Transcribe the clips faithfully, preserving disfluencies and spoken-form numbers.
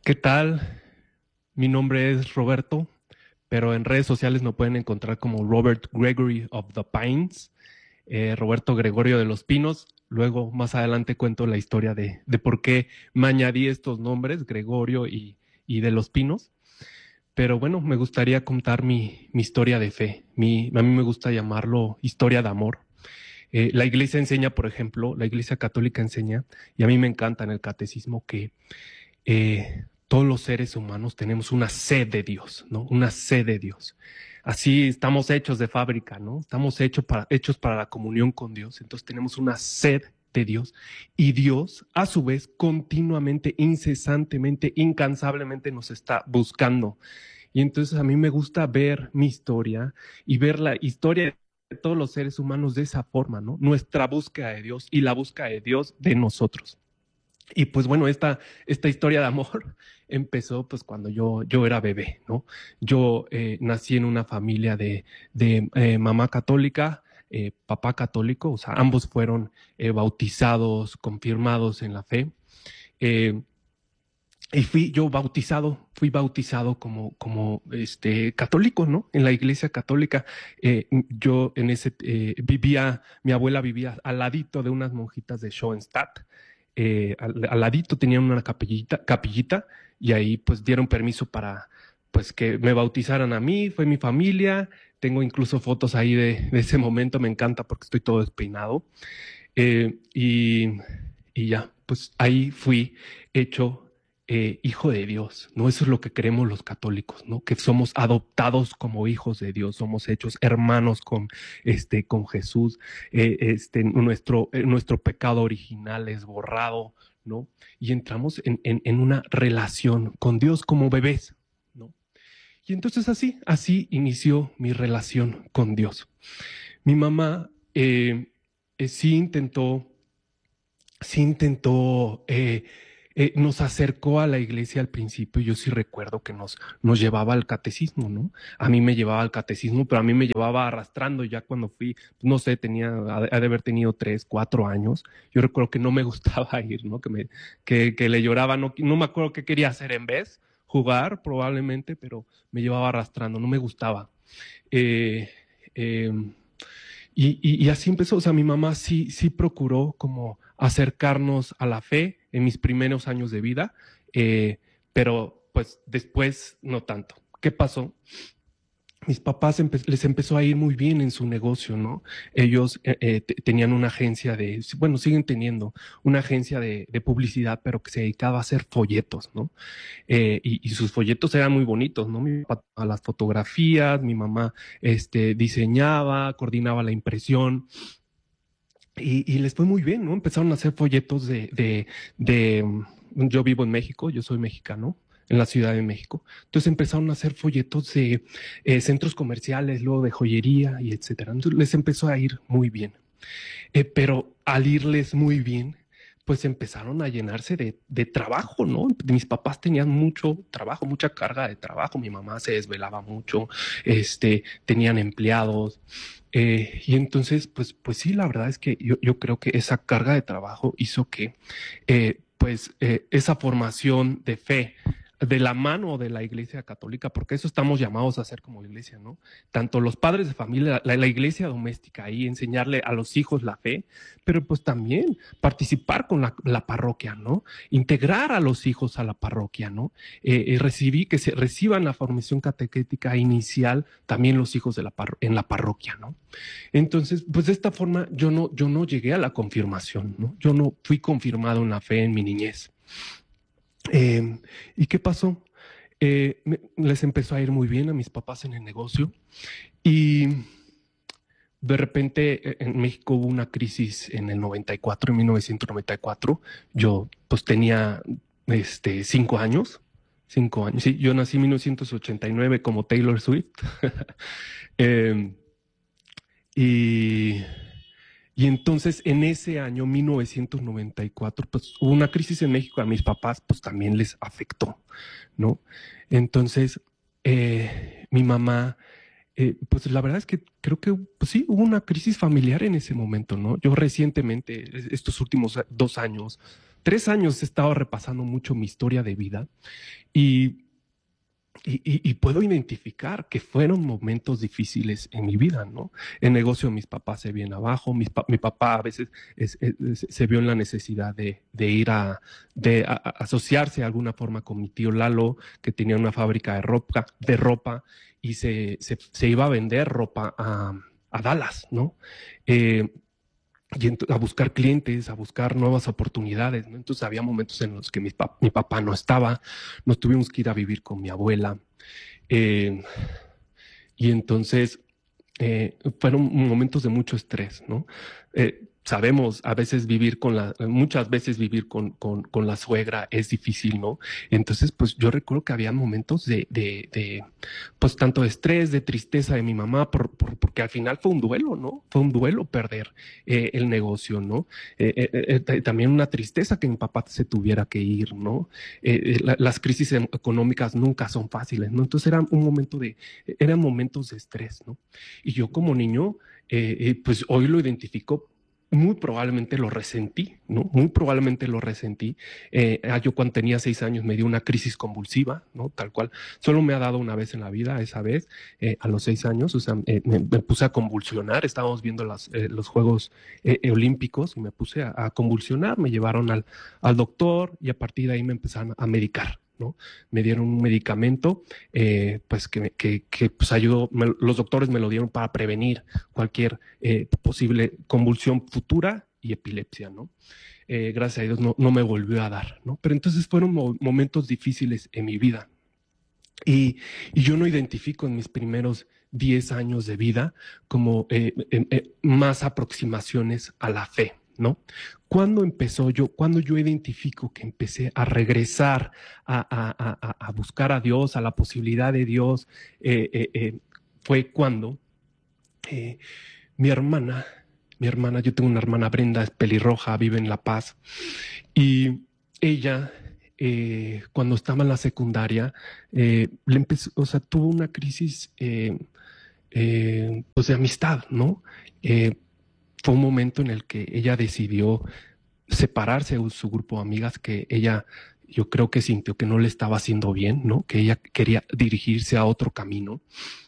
¿Qué tal? Mi nombre es Roberto, pero en redes sociales me pueden encontrar como Robert Gregory of the Pines, eh, Roberto Gregorio de los Pinos. Luego, más adelante, cuento la historia de, de por qué me añadí estos nombres, Gregorio y, y de los Pinos. Pero bueno, me gustaría contar mi, mi historia de fe. Mi, a mí me gusta llamarlo historia de amor. Eh, la iglesia enseña, por ejemplo, la iglesia católica enseña, y a mí me encanta en el catecismo que eh, todos los seres humanos tenemos una sed de Dios, ¿no? Una sed de Dios. Así estamos hechos de fábrica, ¿no? Estamos hechos para, hechos para la comunión con Dios. Entonces tenemos una sed de Dios y Dios, a su vez, continuamente, incesantemente, incansablemente nos está buscando. Y entonces a mí me gusta ver mi historia y ver la historia de todos los seres humanos de esa forma, ¿no? Nuestra búsqueda de Dios y la búsqueda de Dios de nosotros. Y pues bueno, esta, esta historia de amor empezó pues cuando yo, yo era bebé, ¿no? Yo eh, nací en una familia de, de eh, mamá católica, eh, papá católico, o sea, ambos fueron eh, bautizados, confirmados en la fe. Eh, y fui yo bautizado, fui bautizado como, como este, católico, ¿no? En la iglesia católica. Eh, yo en ese, eh, vivía, mi abuela vivía al ladito de unas monjitas de Schoenstatt. Eh, al, al, ladito tenían una capillita, capillita y ahí pues dieron permiso para pues que me bautizaran a mí, fue mi familia. Tengo incluso fotos ahí de, de ese momento, me encanta porque estoy todo despeinado. Eh, y, y ya, pues ahí fui hecho eh, hijo de Dios, ¿no? Eso es lo que creemos los católicos, ¿no? Que somos adoptados como hijos de Dios, somos hechos hermanos con, este, con Jesús, eh, este, nuestro, eh, nuestro pecado original es borrado, ¿no? Y entramos en, en, en una relación con Dios como bebés, ¿no? Y entonces así, así inició mi relación con Dios. Mi mamá eh, eh, sí intentó, sí intentó, eh, eh, nos acercó a la iglesia al principio. Yo sí recuerdo que nos, nos llevaba al catecismo, ¿no? A mí me llevaba al catecismo, pero a mí me llevaba arrastrando ya cuando fui, no sé, tenía, ha de haber tenido tres, cuatro años. Yo recuerdo que no me gustaba ir, ¿no? Que, me, que, que le lloraba, no, no me acuerdo qué quería hacer en vez, jugar probablemente, pero me llevaba arrastrando, no me gustaba. Eh, eh, y, y, y así empezó, o sea, mi mamá sí, sí procuró como acercarnos a la fe en mis primeros años de vida, eh, pero pues después no tanto. ¿Qué pasó? Mis papás empe les empezó a ir muy bien en su negocio, ¿no? Ellos eh, eh, tenían una agencia de, bueno, siguen teniendo una agencia de, de publicidad, pero que se dedicaba a hacer folletos, ¿no? Eh, y, y sus folletos eran muy bonitos, ¿no? Mi papá a las fotografías, mi mamá este, diseñaba, coordinaba la impresión. Y, y les fue muy bien, ¿no? Empezaron a hacer folletos de, de, de, yo vivo en México, yo soy mexicano, en la Ciudad de México. Entonces empezaron a hacer folletos de eh, centros comerciales, luego de joyería y etcétera. Entonces les empezó a ir muy bien. Eh, pero al irles muy bien, pues empezaron a llenarse de, de trabajo, ¿no? Mis papás tenían mucho trabajo, mucha carga de trabajo. Mi mamá se desvelaba mucho, este, tenían empleados. Eh, y entonces, pues, pues sí, la verdad es que yo, yo creo que esa carga de trabajo hizo que, eh, pues, eh, esa formación de fe de la mano de la iglesia católica, porque eso estamos llamados a hacer como iglesia, ¿no? Tanto los padres de familia, la, la iglesia doméstica, ahí enseñarle a los hijos la fe, pero pues también participar con la, la parroquia, ¿no? Integrar a los hijos a la parroquia, ¿no? Eh, eh, recibir, que se reciban la formación catequética inicial también los hijos de la en la parroquia, ¿no? Entonces, pues de esta forma yo no, yo no llegué a la confirmación, ¿no? Yo no fui confirmado en la fe en mi niñez. Eh, ¿Y qué pasó? Eh, me, les empezó a ir muy bien a mis papás en el negocio y de repente en México hubo una crisis en el noventa y cuatro, en mil novecientos noventa y cuatro. Yo pues tenía este, cinco años, cinco años. Sí, yo nací en mil novecientos ochenta y nueve como Taylor Swift. eh, y... Y entonces en ese año, mil novecientos noventa y cuatro, pues hubo una crisis en México, a mis papás pues también les afectó, ¿no? Entonces, eh, mi mamá, eh, pues la verdad es que creo que pues sí, hubo una crisis familiar en ese momento, ¿no? Yo recientemente, estos últimos dos años, tres años he estado repasando mucho mi historia de vida y Y, y, y puedo identificar que fueron momentos difíciles en mi vida, ¿no? En negocio mis papás se vienen abajo, mis pa mi papá a veces es, es, es, se vio en la necesidad de, de ir a, de a, a asociarse de alguna forma con mi tío Lalo, que tenía una fábrica de ropa, de ropa y se, se, se iba a vender ropa a, a Dallas, ¿no? Eh, y a buscar clientes, a buscar nuevas oportunidades, ¿no? Entonces había momentos en los que mi, pap mi papá no estaba, nos tuvimos que ir a vivir con mi abuela. Eh, y entonces eh, fueron momentos de mucho estrés, ¿no? Eh, sabemos, a veces vivir con la, muchas veces vivir con, con, con la suegra es difícil, ¿no? Entonces, pues yo recuerdo que había momentos de, de, de pues tanto de estrés, de tristeza de mi mamá, por, por, porque al final fue un duelo, ¿no? Fue un duelo perder eh, el negocio, ¿no? Eh, eh, eh, también una tristeza que mi papá se tuviera que ir, ¿no? Eh, eh, la, las crisis económicas nunca son fáciles, ¿no? Entonces era un momento de, eran momentos de estrés, ¿no? Y yo como niño, eh, eh, pues hoy lo identifico, muy probablemente lo resentí, ¿no? Muy probablemente lo resentí. Eh, yo cuando tenía seis años me dio una crisis convulsiva, ¿no? Tal cual. Solo me ha dado una vez en la vida, esa vez, eh, a los seis años, o sea, eh, me, me, puse a convulsionar. Estábamos viendo las, eh, los Juegos eh, Olímpicos y me puse a, a convulsionar. Me llevaron al, al doctor y a partir de ahí me empezaron a medicar, ¿no? Me dieron un medicamento, eh, pues que, que, que pues ayudó, me, los doctores me lo dieron para prevenir cualquier eh, posible convulsión futura y epilepsia, ¿no? Eh, gracias a Dios no, no me volvió a dar, ¿no? Pero entonces fueron mo momentos difíciles en mi vida y, y yo no identifico en mis primeros diez años de vida como eh, eh, eh, más aproximaciones a la fe, ¿no? ¿Cuándo empezó yo, cuando yo identifico que empecé a regresar a, a, a, a buscar a Dios, a la posibilidad de Dios? Eh, eh, eh, fue cuando eh, mi hermana, mi hermana, yo tengo una hermana Brenda, es pelirroja, vive en La Paz, y ella, eh, cuando estaba en la secundaria, eh, le empezó, o sea, tuvo una crisis eh, eh, pues de amistad, ¿no? Eh, fue un momento en el que ella decidió separarse de su grupo de amigas, que ella, yo creo que sintió que no le estaba haciendo bien, ¿no? Que ella quería dirigirse a otro camino.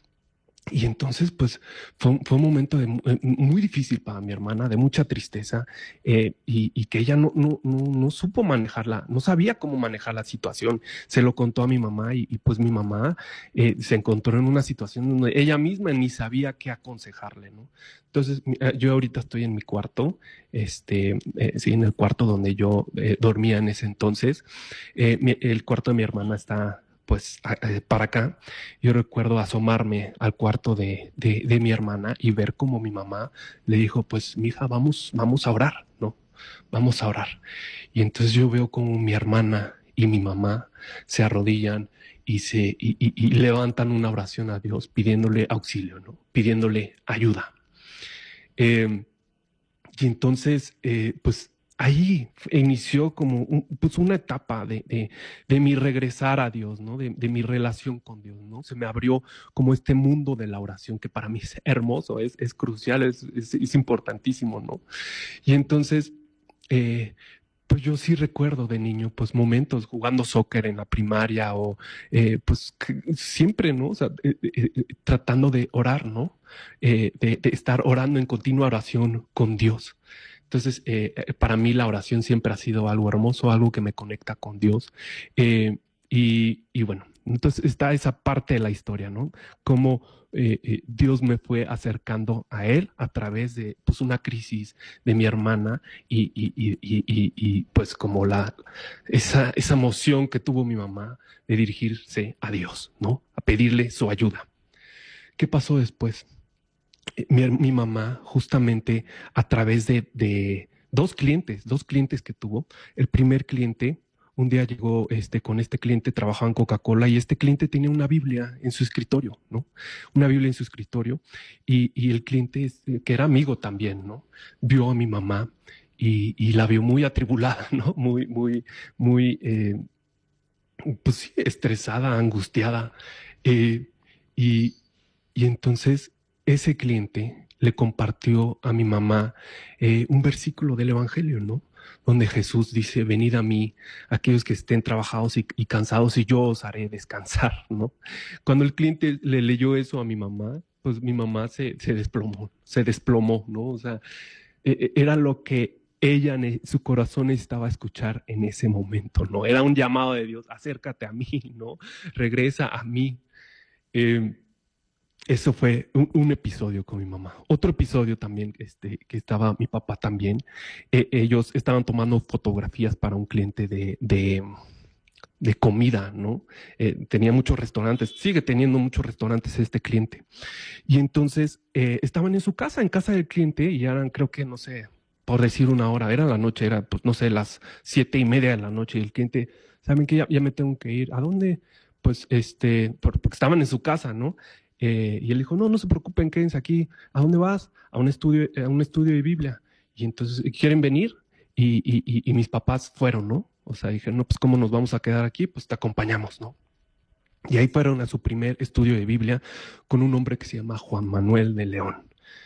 Y entonces, pues, fue, fue un momento de, muy difícil para mi hermana, de mucha tristeza, eh, y, y que ella no, no, no, no supo manejarla, no sabía cómo manejar la situación. Se lo contó a mi mamá y, y pues mi mamá eh, se encontró en una situación donde ella misma ni sabía qué aconsejarle, ¿no? Entonces, yo ahorita estoy en mi cuarto, este, eh, sí, en el cuarto donde yo eh, dormía en ese entonces. Eh, mi, el cuarto de mi hermana está pues para acá. Yo recuerdo asomarme al cuarto de, de, de mi hermana y ver cómo mi mamá le dijo, pues mija, vamos, vamos a orar, ¿no? Vamos a orar. Y entonces yo veo como mi hermana y mi mamá se arrodillan y, se, y, y, y levantan una oración a Dios pidiéndole auxilio, ¿no? Pidiéndole ayuda. Eh, y entonces, eh, pues ahí inició como un, pues una etapa de, de, de mi regresar a Dios, ¿no? De, de mi relación con Dios, ¿no? Se me abrió como este mundo de la oración que para mí es hermoso, es, es crucial, es, es, es importantísimo, ¿no? Y entonces, eh, pues yo sí recuerdo de niño, pues momentos jugando soccer en la primaria o eh, pues siempre, ¿no? O sea, eh, eh, tratando de orar, ¿no? Eh, de, de estar orando en continua oración con Dios. Entonces, eh, para mí la oración siempre ha sido algo hermoso, algo que me conecta con Dios. Eh, y, y bueno, entonces está esa parte de la historia, ¿no? Cómo eh, eh, Dios me fue acercando a Él a través de pues, una crisis de mi hermana y, y, y, y, y pues como la, esa, esa emoción que tuvo mi mamá de dirigirse a Dios, ¿no? A pedirle su ayuda. ¿Qué pasó después? Mi, mi mamá justamente a través de, de dos clientes, dos clientes que tuvo. El primer cliente, un día llegó este, con este cliente, trabajaba en Coca-Cola y este cliente tenía una Biblia en su escritorio, ¿no? Una Biblia en su escritorio y, y el cliente, que era amigo también, ¿no? Vio a mi mamá y, y la vio muy atribulada, ¿no? Muy, muy, muy, eh, pues sí, estresada, angustiada. Eh, y, y entonces ese cliente le compartió a mi mamá eh, un versículo del Evangelio, ¿no? donde Jesús dice, venid a mí, aquellos que estén trabajados y, y cansados, y yo os haré descansar, ¿no? Cuando el cliente le leyó eso a mi mamá, pues mi mamá se, se desplomó, se desplomó, ¿no? O sea, eh, era lo que ella, su corazón necesitaba escuchar en ese momento, ¿no? Era un llamado de Dios, acércate a mí, ¿no? Regresa a mí. Eh, eso fue un, un episodio con mi mamá. Otro episodio también, este, que estaba mi papá también. Eh, ellos estaban tomando fotografías para un cliente de, de, de comida, ¿no? Eh, tenía muchos restaurantes, sigue teniendo muchos restaurantes este cliente. Y entonces eh, estaban en su casa, en casa del cliente, y eran, creo que, no sé, por decir una hora, era la noche, era, pues, no sé, las siete y media de la noche, y el cliente, ¿saben qué? Ya, ya me tengo que ir. ¿A dónde? Pues, este, por, porque estaban en su casa, ¿no? Eh, y él dijo, no, no se preocupen, quédense aquí. ¿A dónde vas? A un estudio, a un estudio de Biblia. Y entonces, ¿quieren venir? Y, y, y, y mis papás fueron, ¿no? O sea, dijeron, no, pues, ¿cómo nos vamos a quedar aquí? Pues te acompañamos, ¿no? Y ahí fueron a su primer estudio de Biblia con un hombre que se llama Juan Manuel de León.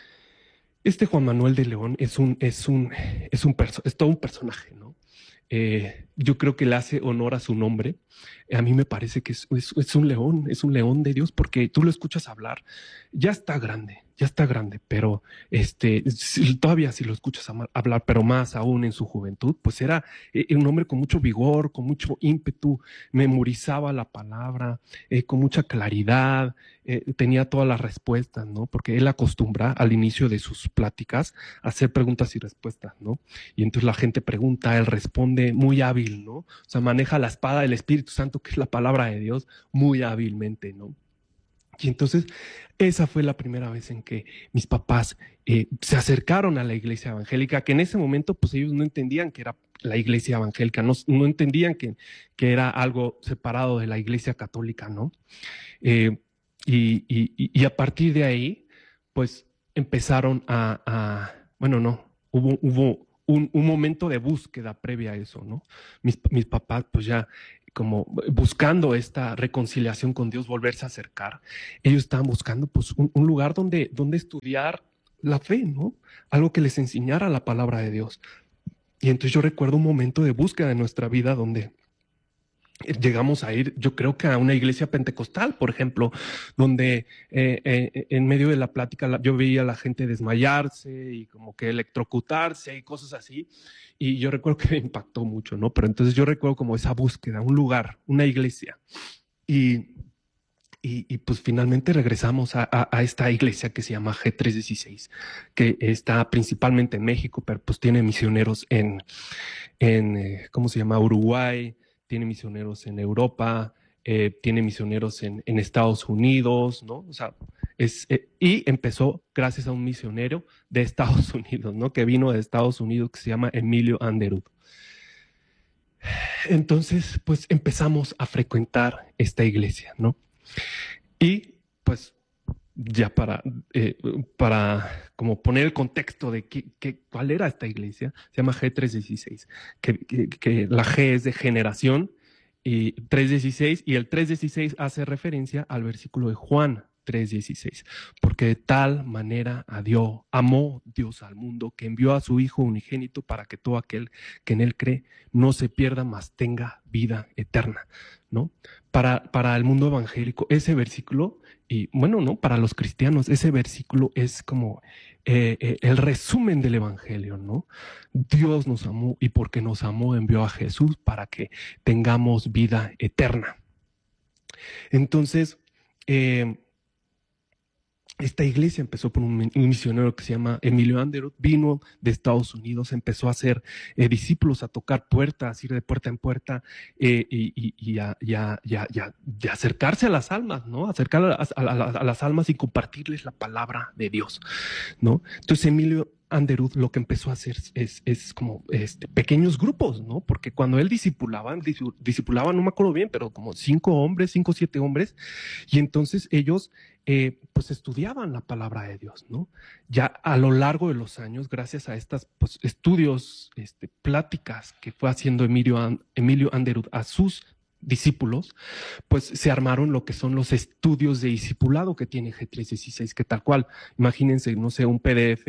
Este Juan Manuel de León es un, es un, es un perso es todo un personaje, ¿no? Eh, yo creo que le hace honor a su nombre. A mí me parece que es, es, es un león, es un león de Dios, porque tú lo escuchas hablar, ya está grande, ya está grande, pero este, si, todavía si lo escuchas hablar, pero más aún en su juventud, pues era eh, un hombre con mucho vigor, con mucho ímpetu, memorizaba la palabra, eh, con mucha claridad, eh, tenía todas las respuestas, ¿no? Porque él acostumbra al inicio de sus pláticas a hacer preguntas y respuestas, ¿no? Y entonces la gente pregunta, él responde muy hábil, ¿no? O sea, maneja la espada del Espíritu Santo, que es la palabra de Dios, muy hábilmente, ¿no? Y entonces esa fue la primera vez en que mis papás eh, se acercaron a la iglesia evangélica, que en ese momento pues ellos no entendían que era la iglesia evangélica, no, no entendían que, que era algo separado de la iglesia católica, ¿no? Eh, y, y, y a partir de ahí, pues empezaron a, a bueno, no, hubo, hubo un, un momento de búsqueda previa a eso, ¿no? Mis, mis papás pues ya como buscando esta reconciliación con Dios, volverse a acercar. Ellos estaban buscando pues un, un lugar donde, donde estudiar la fe, ¿no? Algo que les enseñara la palabra de Dios. Y entonces yo recuerdo un momento de búsqueda de nuestra vida donde llegamos a ir, yo creo que a una iglesia pentecostal, por ejemplo, donde eh, eh, en medio de la plática la, yo veía a la gente desmayarse y como que electrocutarse y cosas así. Y yo recuerdo que me impactó mucho, ¿no? Pero entonces yo recuerdo como esa búsqueda, un lugar, una iglesia. Y, y, y pues finalmente regresamos a, a, a esta iglesia que se llama G trescientos dieciséis, que está principalmente en México, pero pues tiene misioneros en, en eh, ¿cómo se llama? Uruguay, tiene misioneros en Europa, eh, tiene misioneros en, en Estados Unidos, ¿no? O sea, es, eh, y empezó gracias a un misionero de Estados Unidos, ¿no? Que vino de Estados Unidos, que se llama Emilio Underwood. Entonces, pues empezamos a frecuentar esta iglesia, ¿no? Y pues ya para, eh, para como poner el contexto de qué, qué, cuál era esta iglesia, se llama G trescientos dieciséis, que, que, que la G es de generación, y trescientos dieciséis, y el trescientos dieciséis hace referencia al versículo de Juan tres dieciséis, porque de tal manera a Dios, amó Dios al mundo, que envió a su Hijo unigénito para que todo aquel que en él cree no se pierda, mas tenga vida eterna, ¿no? Para, para el mundo evangélico, ese versículo, y bueno, no, para los cristianos, ese versículo es como eh, eh, el resumen del evangelio, ¿no? Dios nos amó, y porque nos amó envió a Jesús para que tengamos vida eterna. Entonces, eh, esta iglesia empezó por un, un misionero que se llama Emilio Underwood, vino de Estados Unidos, empezó a hacer eh, discípulos, a tocar puertas, ir de puerta en puerta eh, y, y, y, a, y, a, y, a, y a acercarse a las almas, ¿no? Acercar a, a, a, a las almas y compartirles la palabra de Dios, ¿no? Entonces Emilio Underwood lo que empezó a hacer es, es como este, pequeños grupos, ¿no? Porque cuando él discipulaba, discipulaba, no me acuerdo bien, pero como cinco hombres, cinco o siete hombres, y entonces ellos eh, pues estudiaban la palabra de Dios, ¿no? Ya a lo largo de los años, gracias a estos pues, estudios, este, pláticas que fue haciendo Emilio, Emilio Underwood a sus discípulos, pues se armaron lo que son los estudios de discipulado que tiene G trescientos dieciséis, que tal cual, imagínense, no sé, un P D F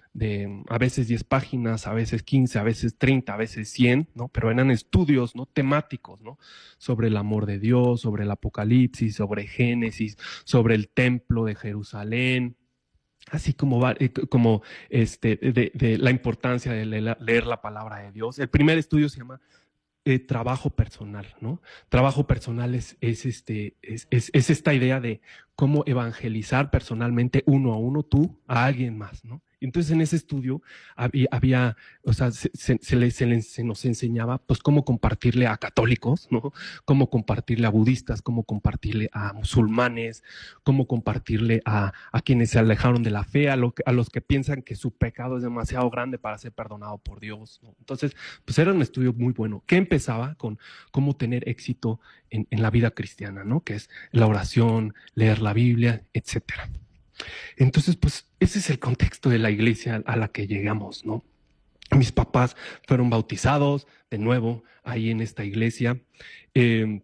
de a veces diez páginas, a veces quince, a veces treinta, a veces cien, ¿no? Pero eran estudios, ¿no? Temáticos, ¿no? Sobre el amor de Dios, sobre el Apocalipsis, sobre Génesis, sobre el templo de Jerusalén, así como, como este, de, de la importancia de leer la palabra de Dios. El primer estudio se llama eh, trabajo personal, ¿no? Trabajo personal es, es, este, es, es, es esta idea de cómo evangelizar personalmente uno a uno, tú a alguien más, ¿no? Entonces en ese estudio había, había o sea, se, se, se, le, se, le, se nos enseñaba pues cómo compartirle a católicos, ¿no? Cómo compartirle a budistas, cómo compartirle a musulmanes, cómo compartirle a, a quienes se alejaron de la fe, a, lo que, a los que piensan que su pecado es demasiado grande para ser perdonado por Dios, ¿no? Entonces, pues era un estudio muy bueno, que empezaba con cómo tener éxito en, en la vida cristiana, ¿no? Que es la oración, leer la Biblia, etcétera. Entonces, pues ese es el contexto de la iglesia a la que llegamos, ¿no? Mis papás fueron bautizados de nuevo ahí en esta iglesia eh,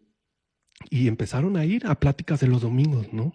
y empezaron a ir a pláticas de los domingos, ¿no?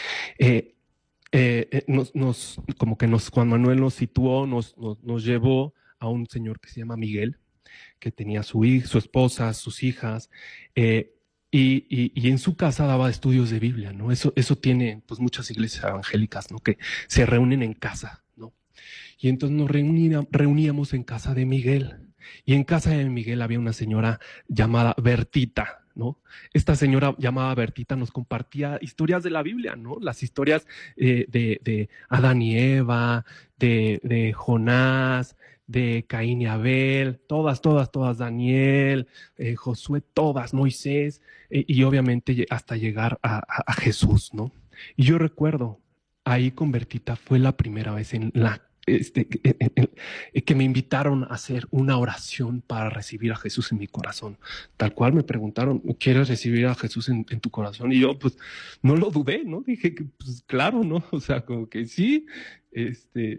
Eh, eh, nos, nos, como que nos, Juan Manuel nos situó, nos, nos, nos llevó a un señor que se llama Miguel, que tenía su hija, su esposa, sus hijas, eh, Y, y, y en su casa daba estudios de Biblia, ¿no? Eso, eso tiene pues muchas iglesias evangélicas, ¿no? Que se reúnen en casa, ¿no? Y entonces nos reuní, reuníamos en casa de Miguel. Y en casa de Miguel había una señora llamada Bertita, ¿no? Esta señora llamada Bertita nos compartía historias de la Biblia, ¿no? Las historias eh, de, de Adán y Eva, de, de Jonás, de Caín y Abel, todas, todas, todas, Daniel, eh, Josué, todas, Moisés, eh, y obviamente hasta llegar a, a, a Jesús, ¿no? Y yo recuerdo, ahí con Bertita fue la primera vez en la Este, en, en, en, que me invitaron a hacer una oración para recibir a Jesús en mi corazón. Tal cual me preguntaron, ¿quieres recibir a Jesús en, en tu corazón? Y yo pues no lo dudé, ¿no? Dije que pues claro, ¿no? O sea, como que sí. Este,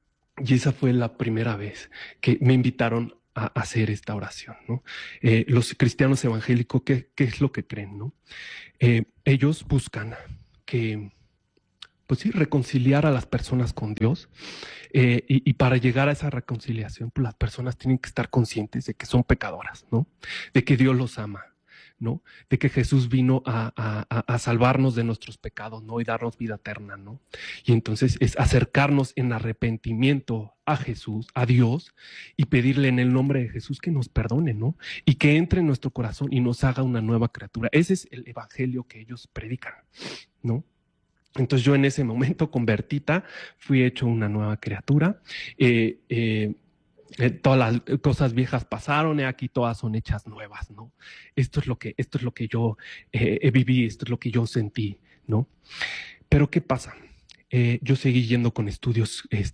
y esa fue la primera vez que me invitaron a hacer esta oración, ¿no? Eh, los cristianos evangélicos, ¿qué, qué es lo que creen, no? Eh, ellos buscan que pues sí, reconciliar a las personas con Dios. Eh, y, y para llegar a esa reconciliación, pues las personas tienen que estar conscientes de que son pecadoras, ¿no? De que Dios los ama, ¿no? De que Jesús vino a, a, a salvarnos de nuestros pecados, ¿no? Y darnos vida eterna, ¿no? Y entonces es acercarnos en arrepentimiento a Jesús, a Dios, y pedirle en el nombre de Jesús que nos perdone, ¿no? Y que entre en nuestro corazón y nos haga una nueva criatura. Ese es el evangelio que ellos predican, ¿no? Entonces yo en ese momento con Bertita fui hecho una nueva criatura. Eh, eh, eh, todas las cosas viejas pasaron y aquí todas son hechas nuevas, ¿no? Esto es lo que, esto es lo que yo eh, viví, esto es lo que yo sentí, ¿no? Pero ¿qué pasa? Eh, yo seguí yendo con estudios